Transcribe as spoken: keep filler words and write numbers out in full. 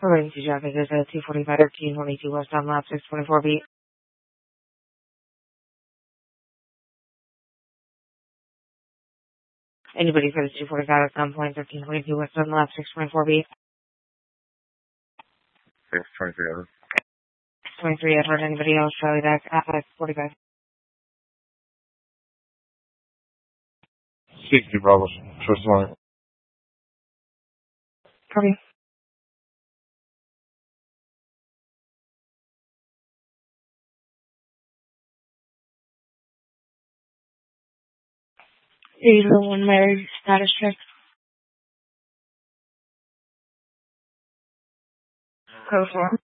According to traffic, there's a two forty-five, thirteen twenty-two west on lap six twenty-four B. Anybody for the two forty-five at gunpoint, thirteen twenty-two west on lap six twenty-four B. six twenty-three, over. twenty-three, I've heard anybody else, Charlie back at five forty-five. sixty Bravo, first line. Copy. eight oh one married status check. Code four.